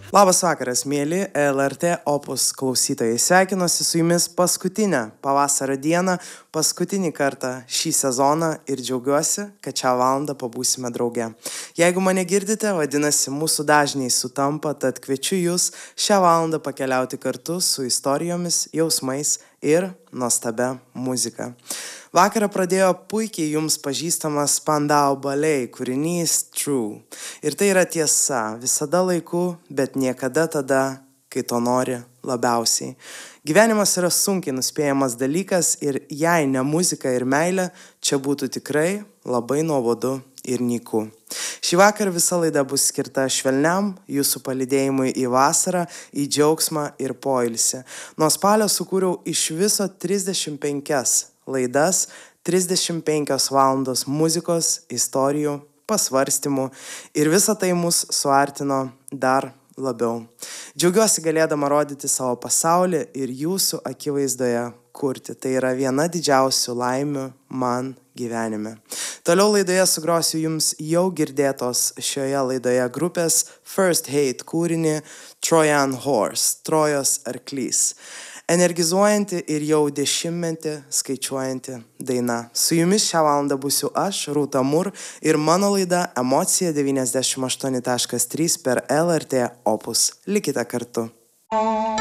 Labas vakaras, mėly LRT Opus klausytojai. Sveikinuosi su jumis paskutinę pavasario dieną, paskutinį kartą šį sezoną ir džiaugiuosi, kad šią valandą pabūsime drauge. Jeigu mane girdite, vadinasi, mūsų dažniai sutampa, tad kviečiu jūs šią valandą pakeliauti kartu su istorijomis, jausmais ir nuostabia muzika. Vakarą pradėjo puikiai jums pažįstamas Spandau Ballet kūrinys True. Ir tai yra tiesa, visada laiku, bet niekada tada, kai to nori labiausiai. Gyvenimas yra sunkiai nuspėjamas dalykas ir jei ne muzika ir meilė, čia būtų tikrai labai nuobodu ir nyku. Šį vakarą visa laida bus skirta švelniam jūsų palydėjimui į vasarą, į džiaugsmą ir poilsį. Nuo spalio sukūriau iš viso 35 laidas, 35 valandos muzikos, istorijų, pasvarstymų ir visa tai mus suartino dar labiau. Džiaugiuosi galėdama rodyti savo pasaulį ir jūsų akivaizdoje kurti. Tai yra viena didžiausių laimių man gyvenime. Toliau laidoje sugrosiu jums jau girdėtos šioje laidoje grupės First Hate kūrinį Trojan Horse, Trojos arklys. Energizuojanti ir jau 10 skaičiuojanti daina. Su jumis šią valandą būsiu aš, Rūta Mur, ir mano laida Emocija 98.3 per LRT Opus. Likite kartu.